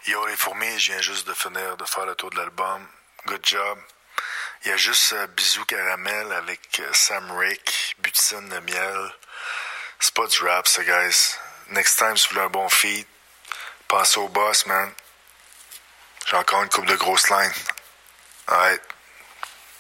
Yo les fourmis, je viens juste de finir de faire le tour de l'album. Good job. Il y a juste Bisou Caramel avec Sam Rick, Butine de miel. C'est pas du rap ça, guys. Next time, si vous voulez un bon feed, pensez au boss, man. J'ai encore une couple de grosses lines. Alright.